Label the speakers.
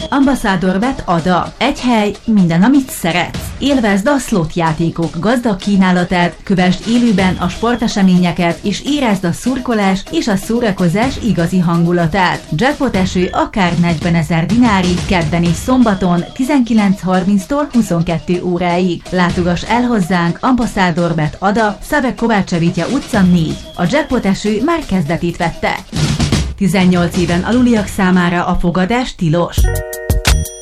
Speaker 1: Ambassador Bet Ada. Egy hely, minden, amit szeretsz. Élvezd a slot játékok gazdag kínálatát, kövesd élőben a sporteseményeket, és érezd a szurkolás és a szórakozás igazi hangulatát. Jackpot eső akár 40 000 dinárig, kedden és szombaton 19:30-tól 22 óráig. Látogass el hozzánk, Ambassador Bet Ada, Szavek Kovácsevitya utca 4. A Jackpot eső már kezdetét vette. 18 éven aluliak számára a fogadás tilos.